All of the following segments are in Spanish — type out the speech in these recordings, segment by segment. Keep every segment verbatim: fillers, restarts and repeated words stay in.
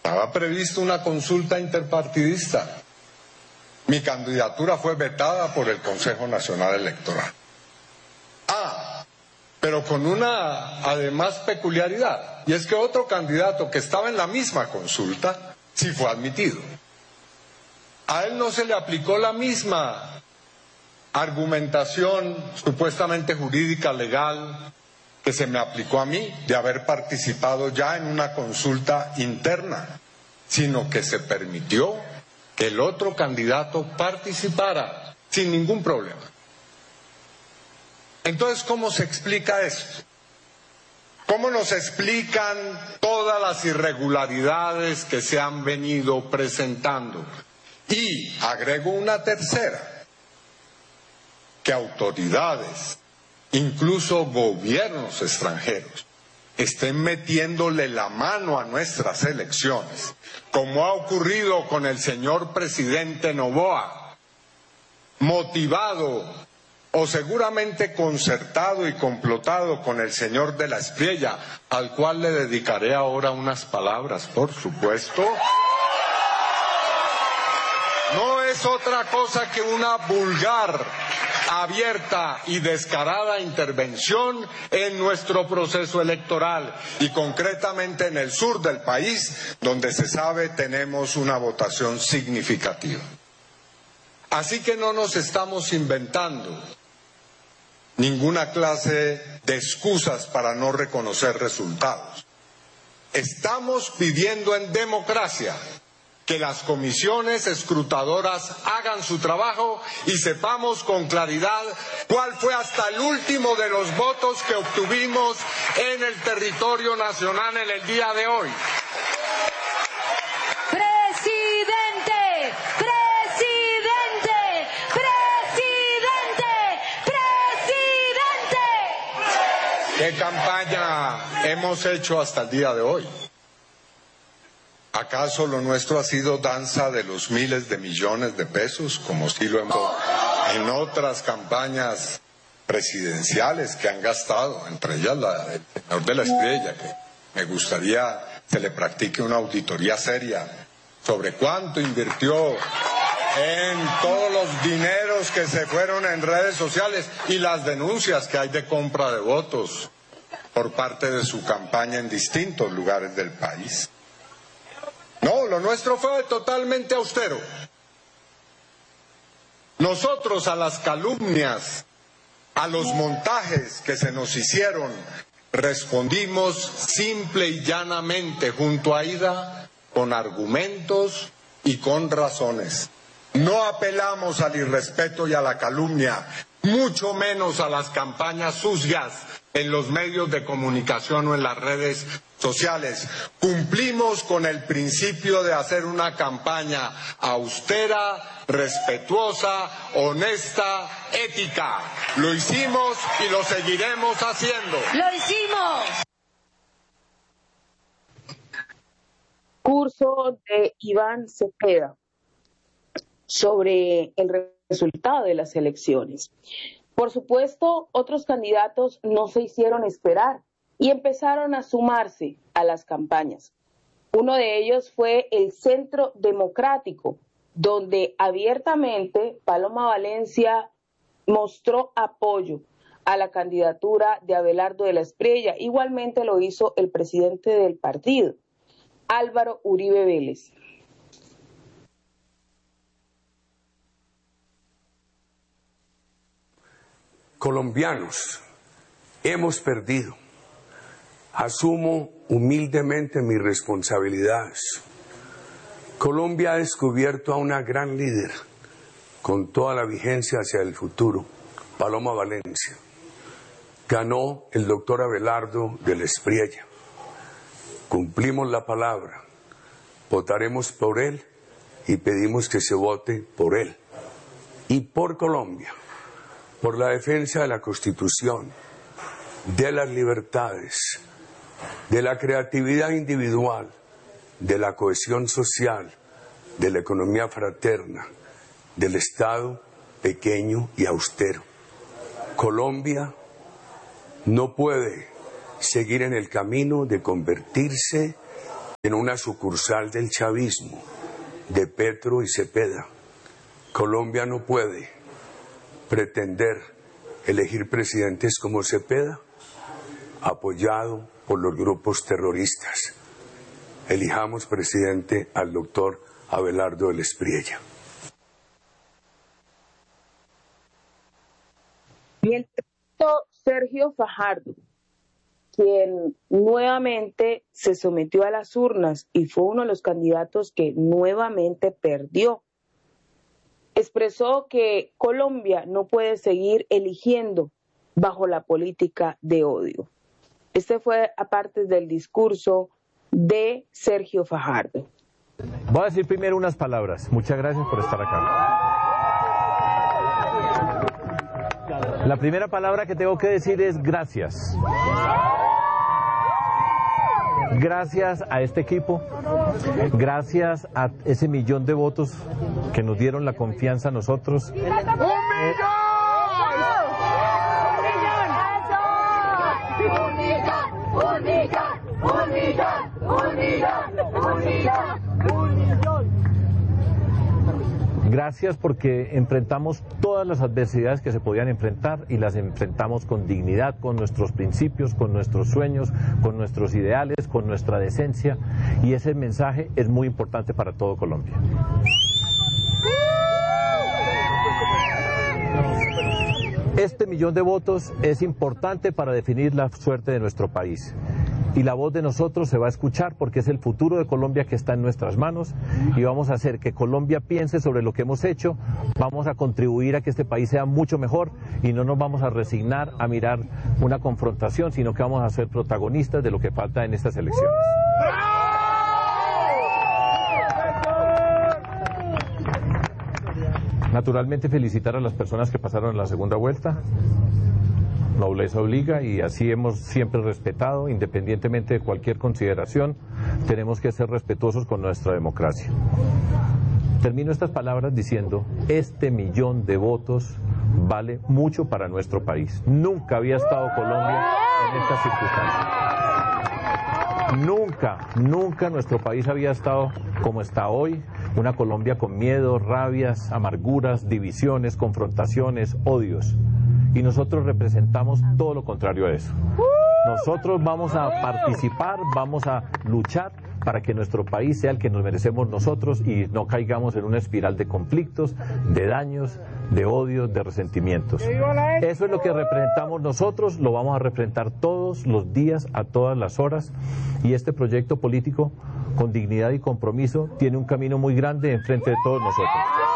Estaba prevista una consulta interpartidista. Mi candidatura fue vetada por el Consejo Nacional Electoral. Ah, pero con una, además, peculiaridad, y es que otro candidato que estaba en la misma consulta sí fue admitido. A él no se le aplicó la misma argumentación supuestamente jurídica, legal, que se me aplicó a mí, de haber participado ya en una consulta interna, sino que se permitió que el otro candidato participara sin ningún problema. Entonces, ¿cómo se explica esto? ¿Cómo nos explican todas las irregularidades que se han venido presentando? Y agrego una tercera, que autoridades, incluso gobiernos extranjeros, estén metiéndole la mano a nuestras elecciones, como ha ocurrido con el señor presidente Noboa, motivado o seguramente concertado y complotado con el señor de la Espriella, al cual le dedicaré ahora unas palabras, por supuesto. No es otra cosa que una vulgar, abierta y descarada intervención en nuestro proceso electoral y concretamente en el sur del país, donde se sabe tenemos una votación significativa. Así que no nos estamos inventando ninguna clase de excusas para no reconocer resultados. Estamos pidiendo en democracia que las comisiones escrutadoras hagan su trabajo y sepamos con claridad cuál fue hasta el último de los votos que obtuvimos en el territorio nacional en el día de hoy. ¡Presidente! ¡Presidente! ¡Presidente! ¡Presidente! ¿Qué campaña hemos hecho hasta el día de hoy? ¿Acaso lo nuestro ha sido danza de los miles de millones de pesos, como sí lo hemos en otras campañas presidenciales que han gastado, entre ellas la del señor de la Espriella, que me gustaría se le practique una auditoría seria sobre cuánto invirtió en todos los dineros que se fueron en redes sociales y las denuncias que hay de compra de votos por parte de su campaña en distintos lugares del país? No, lo nuestro fue totalmente austero. Nosotros a las calumnias, a los montajes que se nos hicieron, respondimos simple y llanamente junto a Aida con argumentos y con razones. No apelamos al irrespeto y a la calumnia, mucho menos a las campañas sucias en los medios de comunicación o en las redes sociales. Cumplimos con el principio de hacer una campaña austera, respetuosa, honesta, ética. Lo hicimos y lo seguiremos haciendo. ¡Lo hicimos! Curso de Iván Cepeda sobre el resultado de las elecciones. Por supuesto, otros candidatos no se hicieron esperar y empezaron a sumarse a las campañas. Uno de ellos fue el Centro Democrático, donde abiertamente Paloma Valencia mostró apoyo a la candidatura de Abelardo de la Espriella. Igualmente lo hizo el presidente del partido, Álvaro Uribe Vélez. Colombianos, hemos perdido. Asumo humildemente mis responsabilidades. Colombia ha descubierto a una gran líder con toda la vigencia hacia el futuro, Paloma Valencia. Ganó el doctor Abelardo de la Espriella. Cumplimos la palabra, votaremos por él y pedimos que se vote por él y por Colombia, por la defensa de la Constitución, de las libertades, de la creatividad individual, de la cohesión social, de la economía fraterna, del Estado pequeño y austero. Colombia no puede seguir en el camino de convertirse en una sucursal del chavismo, de Petro y Cepeda. Colombia no puede pretender elegir presidentes como Cepeda, apoyado por los grupos terroristas. Elijamos presidente al doctor Abelardo del Espriella. Mientras Sergio Fajardo, quien nuevamente se sometió a las urnas y fue uno de los candidatos que nuevamente perdió, expresó que Colombia no puede seguir eligiendo bajo la política de odio. Este fue aparte del discurso de Sergio Fajardo. Voy a decir primero unas palabras. Muchas gracias por estar acá. La primera palabra que tengo que decir es gracias. Gracias a este equipo, gracias a ese millón de votos que nos dieron la confianza a nosotros. ¡Un millón! ¡Un millón! ¡Un millón! ¡Un millón! ¡Un millón! ¡Un millón! ¡Un millón! Gracias porque enfrentamos todas las adversidades que se podían enfrentar y las enfrentamos con dignidad, con nuestros principios, con nuestros sueños, con nuestros ideales, con nuestra decencia, y ese mensaje es muy importante para todo Colombia. Este millón de votos es importante para definir la suerte de nuestro país. Y la voz de nosotros se va a escuchar porque es el futuro de Colombia que está en nuestras manos y vamos a hacer que Colombia piense sobre lo que hemos hecho, vamos a contribuir a que este país sea mucho mejor y no nos vamos a resignar a mirar una confrontación, sino que vamos a ser protagonistas de lo que falta en estas elecciones. Naturalmente felicitar a las personas que pasaron en la segunda vuelta. Nobleza obliga y así hemos siempre respetado, independientemente de cualquier consideración, tenemos que ser respetuosos con nuestra democracia. Termino estas palabras diciendo, este millón de votos vale mucho para nuestro país. Nunca había estado Colombia en estas circunstancias. Nunca, nunca nuestro país había estado como está hoy, una Colombia con miedo, rabias, amarguras, divisiones, confrontaciones, odios. Y nosotros representamos todo lo contrario a eso. Nosotros vamos a participar, vamos a luchar para que nuestro país sea el que nos merecemos nosotros y no caigamos en una espiral de conflictos, de daños, de odios, de resentimientos. Eso es lo que representamos nosotros, lo vamos a representar todos los días, a todas las horas, y este proyecto político, con dignidad y compromiso, tiene un camino muy grande enfrente de todos nosotros.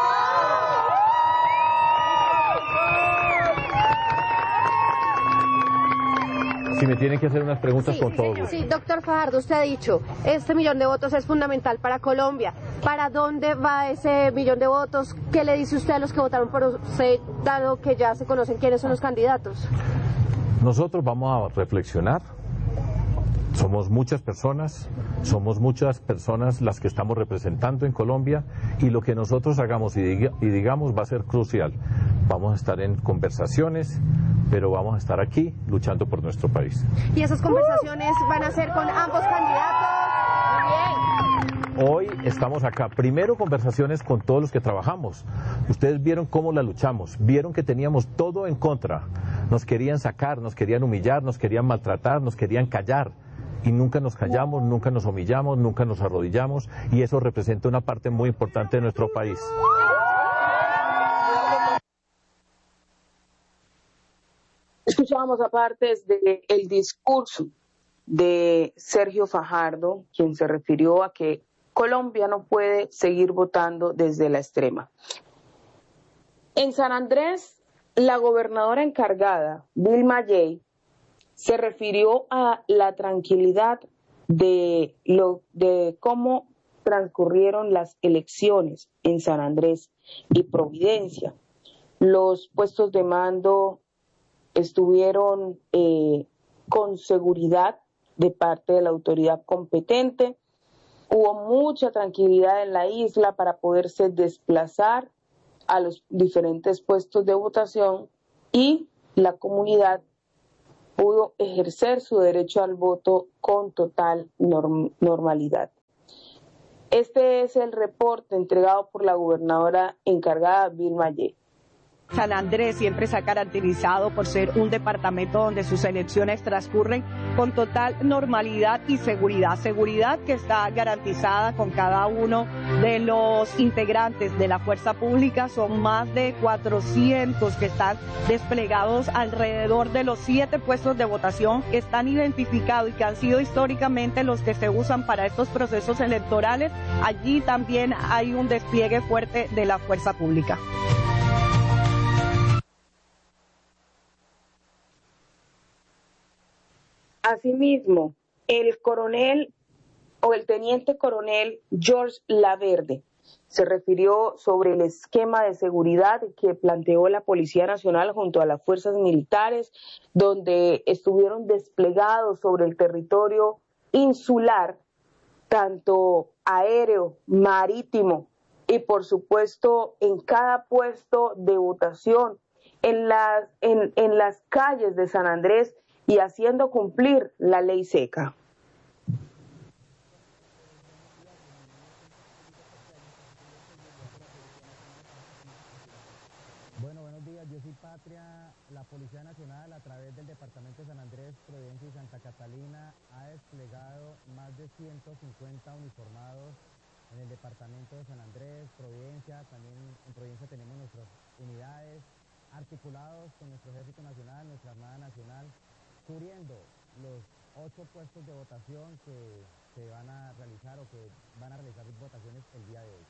Si me tienen que hacer unas preguntas, sí, con todo gusto. Sí, doctor Fajardo, usted ha dicho, este millón de votos es fundamental para Colombia. ¿Para dónde va ese millón de votos? ¿Qué le dice usted a los que votaron por usted, dado que ya se conocen quiénes son los candidatos? Nosotros vamos a reflexionar. Somos muchas personas, somos muchas personas las que estamos representando en Colombia y lo que nosotros hagamos y, diga, y digamos va a ser crucial. Vamos a estar en conversaciones, pero vamos a estar aquí luchando por nuestro país. ¿Y esas conversaciones van a ser con ambos candidatos? Bien. Hoy estamos acá. Primero, conversaciones con todos los que trabajamos. Ustedes vieron cómo la luchamos, vieron que teníamos todo en contra. Nos querían sacar, nos querían humillar, nos querían maltratar, nos querían callar. Y nunca nos callamos, nunca nos humillamos, nunca nos arrodillamos, y eso representa una parte muy importante de nuestro país. Escuchábamos aparte del discurso de Sergio Fajardo, quien se refirió a que Colombia no puede seguir votando desde la extrema. En San Andrés, la gobernadora encargada, Vilma Yey, se refirió a la tranquilidad de, lo, de cómo transcurrieron las elecciones en San Andrés y Providencia. Los puestos de mando estuvieron eh, con seguridad de parte de la autoridad competente. Hubo mucha tranquilidad en la isla para poderse desplazar a los diferentes puestos de votación y la comunidad pudo ejercer su derecho al voto con total norm- normalidad. Este es el reporte entregado por la gobernadora encargada, Vilma Yeh. San Andrés siempre se ha caracterizado por ser un departamento donde sus elecciones transcurren con total normalidad y seguridad. Seguridad que está garantizada con cada uno de los integrantes de la fuerza pública. Son más de cuatrocientos que están desplegados alrededor de los siete puestos de votación que están identificados y que han sido históricamente los que se usan para estos procesos electorales. Allí también hay un despliegue fuerte de la fuerza pública. Asimismo, el coronel o el teniente coronel George Laverde se refirió sobre el esquema de seguridad que planteó la Policía Nacional junto a las fuerzas militares, donde estuvieron desplegados sobre el territorio insular, tanto aéreo, marítimo y por supuesto en cada puesto de votación, en las, en, en las calles de San Andrés, y haciendo cumplir la ley seca. Bueno, buenos días, yo soy Patria. La Policía Nacional, a través del Departamento de San Andrés, Providencia y Santa Catalina, ha desplegado más de ciento cincuenta uniformados en el Departamento de San Andrés, Providencia. También en Providencia tenemos nuestras unidades articulados con nuestro Ejército Nacional, nuestra Armada Nacional, cubriendo los ocho puestos de votación que se van a realizar o que van a realizar votaciones el día de hoy.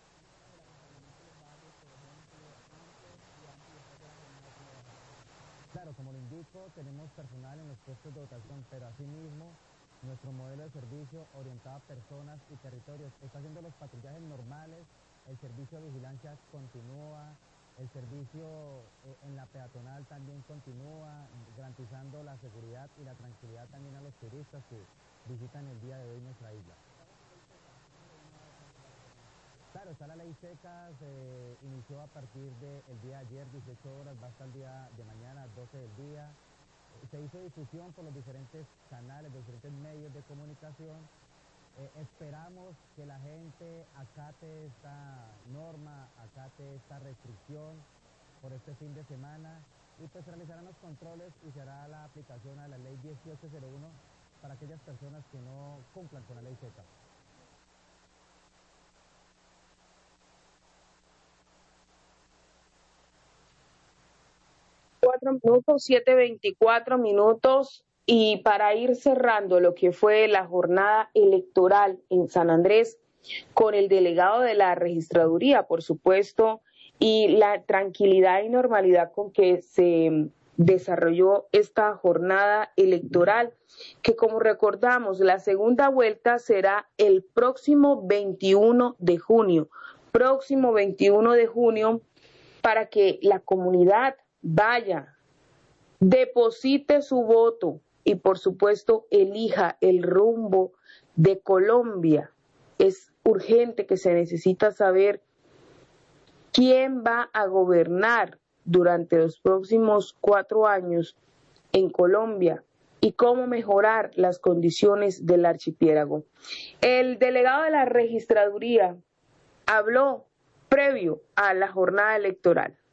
Claro, como lo indico, tenemos personal en los puestos de votación, pero asimismo nuestro modelo de servicio orientado a personas y territorios está haciendo los patrullajes normales, el servicio de vigilancia continúa, el servicio en la peatonal también continúa, garantizando la seguridad y la tranquilidad también a los turistas que visitan el día de hoy nuestra isla. Claro, está la ley seca, se inició a partir del día de ayer, dieciocho horas, va hasta el día de mañana, doce del día. Se hizo difusión por los diferentes canales, los diferentes medios de comunicación. Eh, esperamos que la gente acate esta norma, acate esta restricción por este fin de semana y pues realizarán los controles y se hará la aplicación a la ley dieciocho cero uno para aquellas personas que no cumplan con la ley seca. Cuatro minutos, siete veinticuatro minutos. Y para ir cerrando lo que fue la jornada electoral en San Andrés, con el delegado de la registraduría, por supuesto, y la tranquilidad y normalidad con que se desarrolló esta jornada electoral, que como recordamos, la segunda vuelta será el próximo veintiuno de junio, próximo veintiuno de junio, para que la comunidad vaya, deposite su voto y por supuesto elija el rumbo de Colombia. Es urgente que se necesita saber quién va a gobernar durante los próximos cuatro años en Colombia y cómo mejorar las condiciones del archipiélago. El delegado de la registraduría habló previo a la jornada electoral.